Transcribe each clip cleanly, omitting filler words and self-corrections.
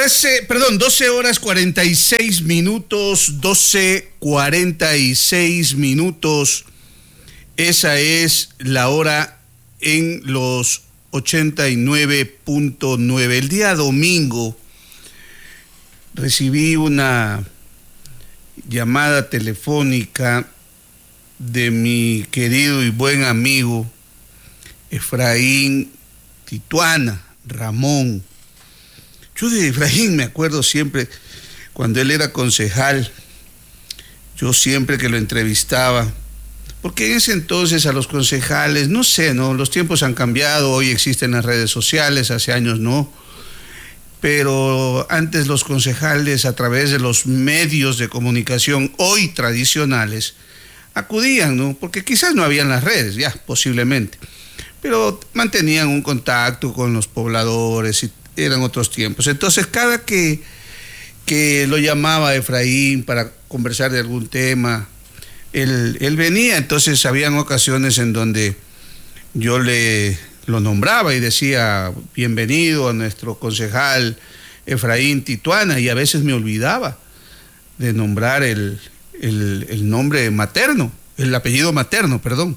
12 horas 46 minutos, 12:46 minutos. Esa es la hora en los 89.9. El día domingo recibí una llamada telefónica de mi querido y buen amigo Efraín Tituana Ramón. Yo de Efraín me acuerdo siempre, cuando él era concejal, yo siempre que lo entrevistaba, porque en ese entonces a los concejales, no sé, ¿no? Los tiempos han cambiado, hoy existen las redes sociales, hace años no, pero antes los concejales a través de los medios de comunicación, hoy tradicionales, acudían, ¿no? Porque quizás no habían las redes, ya, posiblemente, pero mantenían un contacto con los pobladores y eran otros tiempos. Entonces, cada que lo llamaba Efraín para conversar de algún tema, él venía. Entonces, habían ocasiones en donde yo lo nombraba y decía, bienvenido a nuestro concejal Efraín Tituana, y a veces me olvidaba de nombrar el nombre materno, el apellido materno, perdón.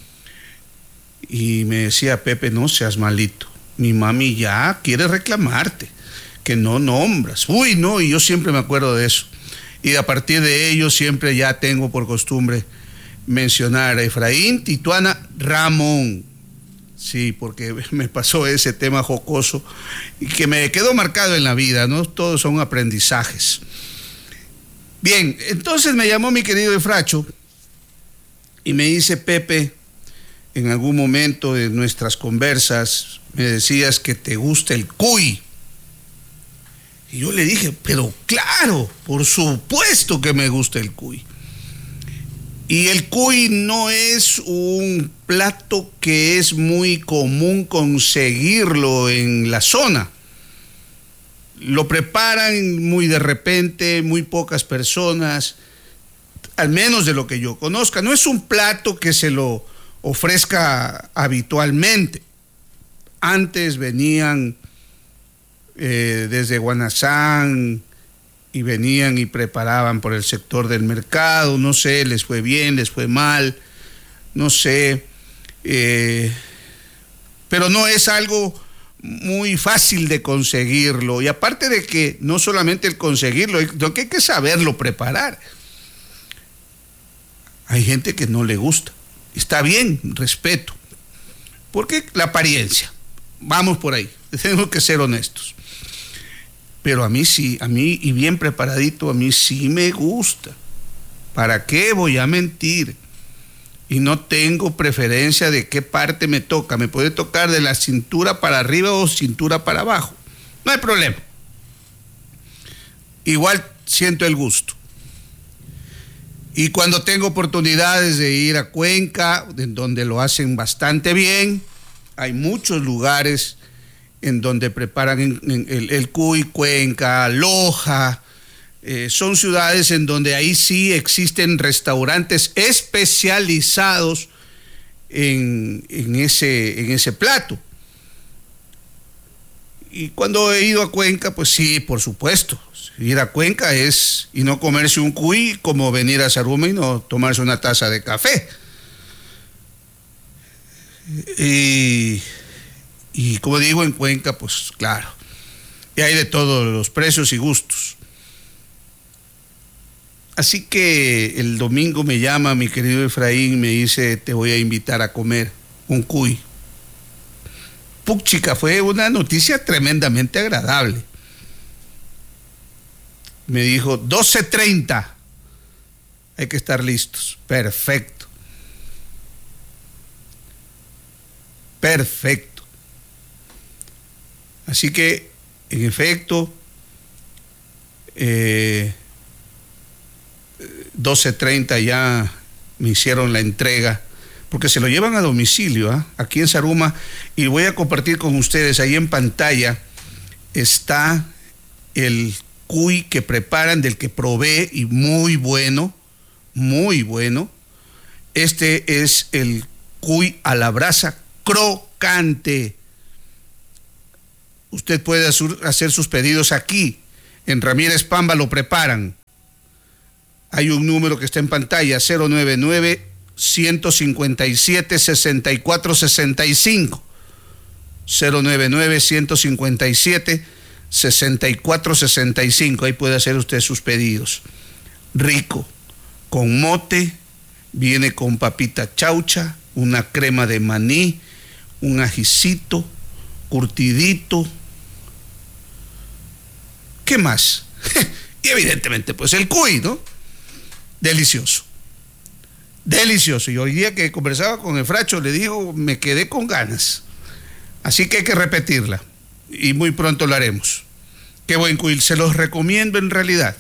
Y me decía, Pepe, no seas malito. Mi mami ya quiere reclamarte, que no nombras. Uy, no, y yo siempre me acuerdo de eso. Y a partir de ello siempre ya tengo por costumbre mencionar a Efraín Tituana Ramón. Sí, porque me pasó ese tema jocoso y que me quedó marcado en la vida, ¿no? Todos son aprendizajes. Bien, entonces me llamó mi querido Efracho y me dice, Pepe, en algún momento de nuestras conversas me decías que te gusta el cuy. Y yo le dije, pero claro, por supuesto que me gusta el cuy. Y el cuy no es un plato que es muy común conseguirlo en la zona. Lo preparan muy de repente, muy pocas personas, al menos de lo que yo conozca. No es un plato que se lo ofrezca habitualmente. Antes venían desde Guanazán y venían y preparaban por el sector del mercado, no sé, les fue bien, les fue mal, no sé, pero no es algo muy fácil de conseguirlo, y aparte de que no solamente el conseguirlo, lo que hay que saberlo preparar. Hay gente que no le gusta, está bien, respeto, porque la apariencia, vamos por ahí, tenemos que ser honestos. Pero a mí sí, a mí, y bien preparadito, a mí sí me gusta. ¿Para qué voy a mentir? Y no tengo preferencia de qué parte me toca. Me puede tocar de la cintura para arriba o cintura para abajo. No hay problema. Igual siento el gusto. Y cuando tengo oportunidades de ir a Cuenca, en donde lo hacen bastante bien, hay muchos lugares en donde preparan el cuy, Cuenca, Loja, son ciudades en donde ahí sí existen restaurantes especializados en ese plato. Y cuando he ido a Cuenca, pues sí, por supuesto, ir a Cuenca es, y no comerse un cuy, como venir a Zaruma y no tomarse una taza de café. Y como digo, en Cuenca, pues claro, y hay de todos los precios y gustos. Así que el domingo me llama mi querido Efraín, me dice, te voy a invitar a comer un cuy. Puchica, fue una noticia tremendamente agradable. Me dijo, 12:30, hay que estar listos. Perfecto. Perfecto. Así que, en efecto, 12:30 ya me hicieron la entrega, porque se lo llevan a domicilio, aquí en Zaruma, y voy a compartir con ustedes, ahí en pantalla está el cuy que preparan, del que probé, y muy bueno, muy bueno. Este es el cuy a la brasa crocante. Usted puede hacer sus pedidos aquí En Ramírez Pamba lo preparan. Hay un número que está en pantalla, 099-157-6465. 099-157-6465. Ahí puede hacer usted sus pedidos. Rico, con mote, viene con papita chaucha, una crema de maní, un ajicito, curtidito. ¿Qué más? Y evidentemente, pues el cuy, ¿no? Delicioso. Delicioso. Y hoy día que conversaba con el Fracho, le digo, me quedé con ganas. Así que hay que repetirla. Y muy pronto lo haremos. Qué buen cuy. Se los recomiendo en realidad.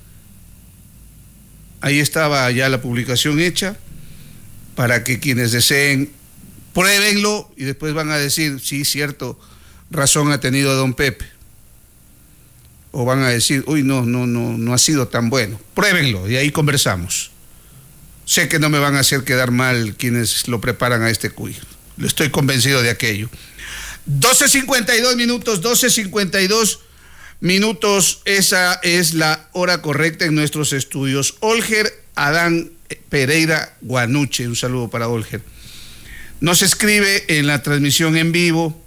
Ahí estaba ya la publicación hecha para que quienes deseen pruébenlo y después van a decir, sí, cierto, razón ha tenido don Pepe. O van a decir, uy, no ha sido tan bueno. Pruébenlo y ahí conversamos. Sé que no me van a hacer quedar mal quienes lo preparan a este cuy. Lo estoy convencido de aquello. 12:52 minutos, 12:52 minutos. Esa es la hora correcta en nuestros estudios. Olger Adán Pereira Guanuche, un saludo para Olger. Nos escribe en la transmisión en vivo.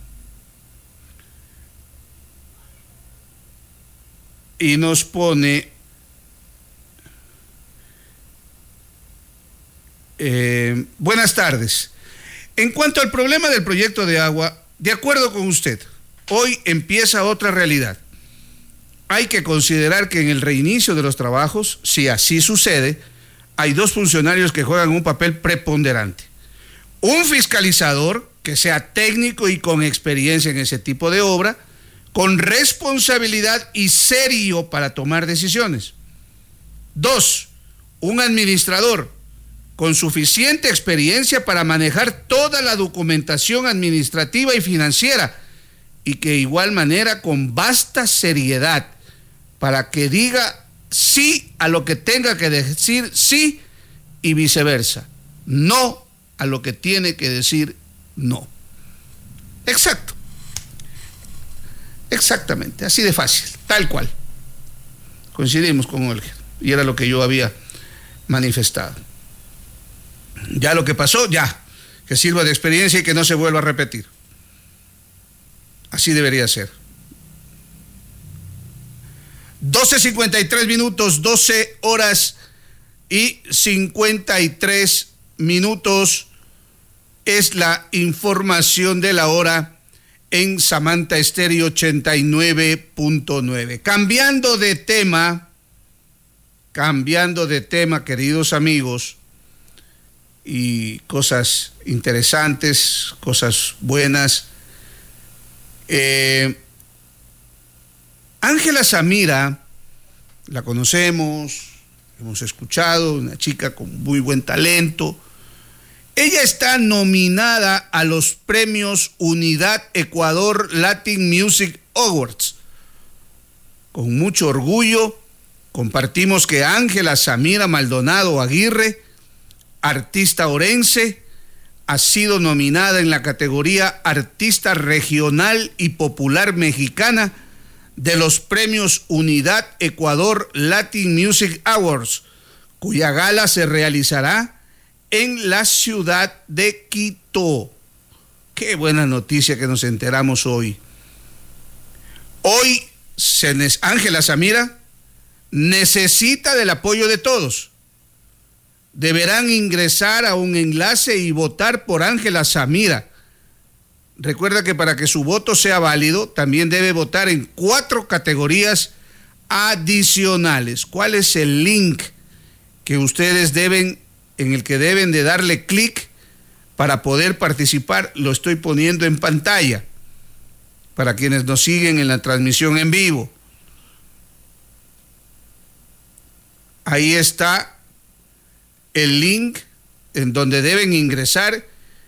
Y nos pone, buenas tardes. En cuanto al problema del proyecto de agua, de acuerdo con usted, hoy empieza otra realidad. Hay que considerar que en el reinicio de los trabajos, si así sucede, hay dos funcionarios que juegan un papel preponderante. Un fiscalizador que sea técnico y con experiencia en ese tipo de obra, con responsabilidad y serio para tomar decisiones. 2, un administrador con suficiente experiencia para manejar toda la documentación administrativa y financiera y que de igual manera con vasta seriedad para que diga sí a lo que tenga que decir sí y viceversa, no a lo que tiene que decir no. Exacto. Exactamente, así de fácil, tal cual. Coincidimos con Olger y era lo que yo había manifestado. Ya lo que pasó, ya, que sirva de experiencia y que no se vuelva a repetir. Así debería ser. 12:53 minutos, 12 horas y 53 minutos es la información de la hora en Samantha Estéreo 89.9. Cambiando de tema, queridos amigos, y cosas interesantes, cosas buenas. Ángela Samira, la conocemos, hemos escuchado, una chica con muy buen talento. Ella está nominada a los premios Unidad Ecuador Latin Music Awards. Con mucho orgullo compartimos que Ángela Samira Maldonado Aguirre, artista orense, ha sido nominada en la categoría Artista Regional y Popular Mexicana de los premios Unidad Ecuador Latin Music Awards, cuya gala se realizará en la ciudad de Quito. Qué buena noticia que nos enteramos hoy. Hoy Ángela Samira necesita del apoyo de todos. Deberán ingresar a un enlace y votar por Ángela Samira. Recuerda que para que su voto sea válido, también debe votar en 4 categorías adicionales. ¿Cuál es el link que ustedes en el que deben de darle clic para poder participar? Lo estoy poniendo en pantalla para quienes nos siguen en la transmisión en vivo. Ahí está el link en donde deben ingresar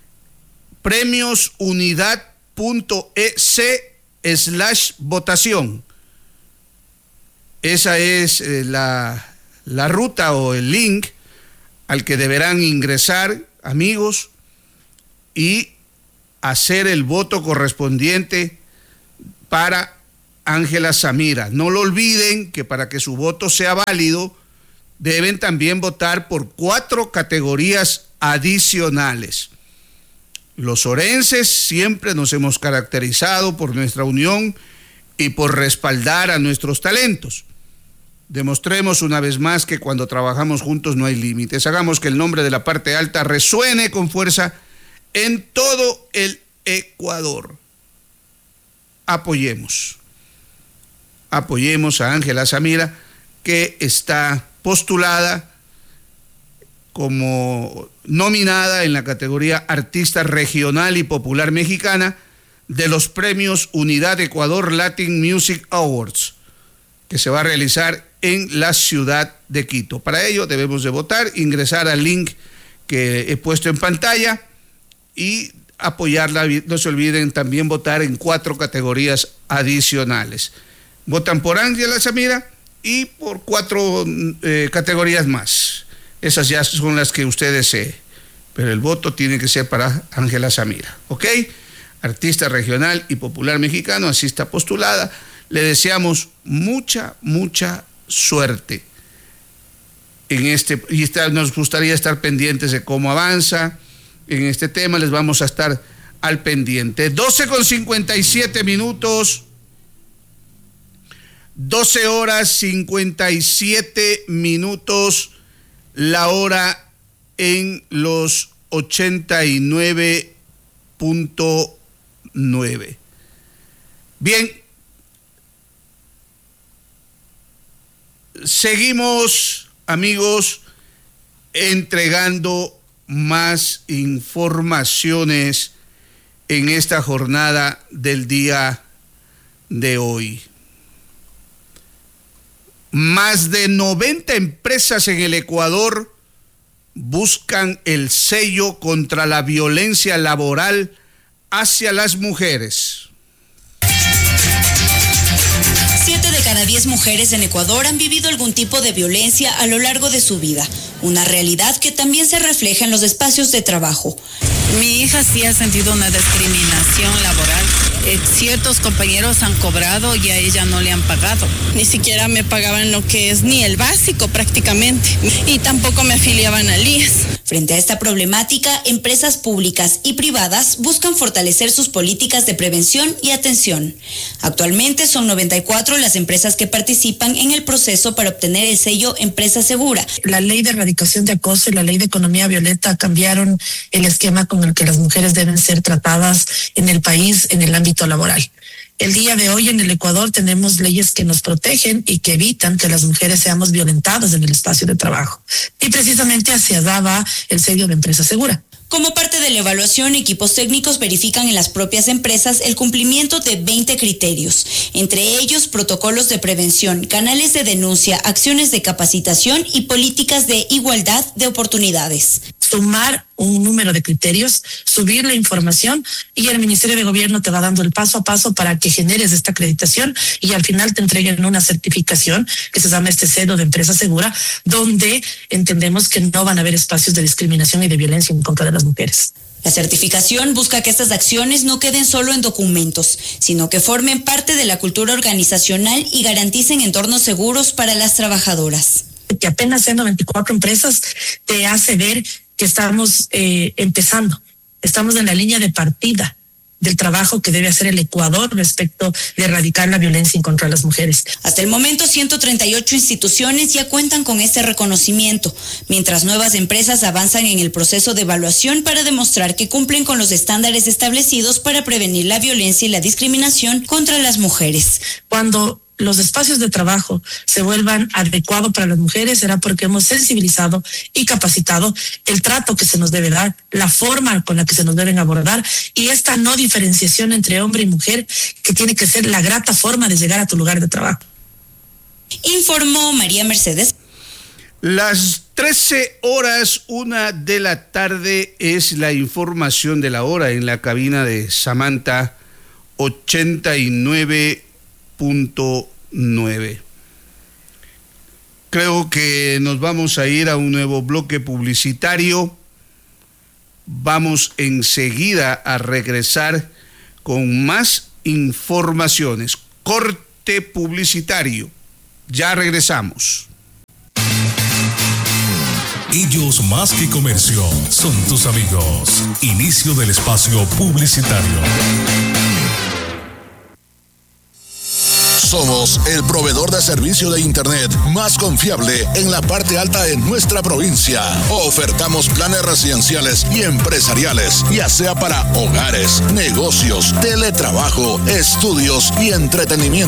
premiosunidad.ec/votación. Esa es la ruta o el link al que deberán ingresar, amigos, y hacer el voto correspondiente para Ángela Samira. No lo olviden que para que su voto sea válido, deben también votar por 4 categorías adicionales. Los orenses siempre nos hemos caracterizado por nuestra unión y por respaldar a nuestros talentos. Demostremos una vez más que cuando trabajamos juntos no hay límites. Hagamos que el nombre de la parte alta resuene con fuerza en todo el Ecuador. Apoyemos a Ángela Samira, que está postulada como nominada en la categoría Artista Regional y Popular Mexicana de los premios Unidad Ecuador Latin Music Awards, que se va a realizar en la ciudad de Quito. Para ello debemos de votar, ingresar al link que he puesto en pantalla y apoyarla. No se olviden también votar en 4 categorías adicionales. Votan por Ángela Samira y por 4 categorías más. Esas ya son las que usted desee, pero el voto tiene que ser para Ángela Samira, ¿ok? Artista regional y popular mexicano, así está postulada. Le deseamos mucha suerte en nos gustaría estar pendientes de cómo avanza en este tema. Les vamos a estar al pendiente. 12:57, 12 horas 57 minutos, la hora en los 89.9. Bien, seguimos, amigos, entregando más informaciones en esta jornada del día de hoy. Más de 90 empresas en el Ecuador buscan el sello contra la violencia laboral hacia las mujeres. 7 de cada 10 mujeres en Ecuador han vivido algún tipo de violencia a lo largo de su vida, una realidad que también se refleja en los espacios de trabajo. Mi hija sí ha sentido una discriminación laboral. Ciertos compañeros han cobrado y a ella no le han pagado. Ni siquiera me pagaban lo que es ni el básico prácticamente, y tampoco me afiliaban al IES. Frente a esta problemática, empresas públicas y privadas buscan fortalecer sus políticas de prevención y atención. Actualmente son 94 las empresas que participan en el proceso para obtener el sello Empresa Segura. La ley de erradicación de acoso y la ley de economía violeta cambiaron el esquema con el que las mujeres deben ser tratadas en el país en el ámbito laboral. El día de hoy en el Ecuador tenemos leyes que nos protegen y que evitan que las mujeres seamos violentadas en el espacio de trabajo. Y precisamente hacia allá va el sello de Empresa Segura. Como parte de la evaluación, equipos técnicos verifican en las propias empresas el cumplimiento de 20 criterios, entre ellos protocolos de prevención, canales de denuncia, acciones de capacitación y políticas de igualdad de oportunidades. Sumar un número de criterios, subir la información y el Ministerio de Gobierno te va dando el paso a paso para que generes esta acreditación y al final te entreguen una certificación que se llama este sello de Empresa Segura, donde entendemos que no van a haber espacios de discriminación y de violencia en contra de las mujeres. La certificación busca que estas acciones no queden solo en documentos, sino que formen parte de la cultura organizacional y garanticen entornos seguros para las trabajadoras. Que apenas sean 94 empresas te hace ver que estamos empezando, estamos en la línea de partida del trabajo que debe hacer el Ecuador respecto de erradicar la violencia en contra de las mujeres. Hasta el momento, 138 instituciones ya cuentan con este reconocimiento, mientras nuevas empresas avanzan en el proceso de evaluación para demostrar que cumplen con los estándares establecidos para prevenir la violencia y la discriminación contra las mujeres. Cuando los espacios de trabajo se vuelvan adecuados para las mujeres será porque hemos sensibilizado y capacitado el trato que se nos debe dar, la forma con la que se nos deben abordar y esta no diferenciación entre hombre y mujer que tiene que ser la grata forma de llegar a tu lugar de trabajo. Informó María Mercedes. Las 13:01 de la tarde es la información de la hora en la cabina de Samantha 89.9. Creo que nos vamos a ir a un nuevo bloque publicitario. Vamos enseguida a regresar con más informaciones. Corte corte publicitario. Ya regresamos. Ellos más que comercio son tus amigos. Inicio del espacio publicitario. Somos el proveedor de servicio de Internet más confiable en la parte alta de nuestra provincia. Ofertamos planes residenciales y empresariales, ya sea para hogares, negocios, teletrabajo, estudios y entretenimiento.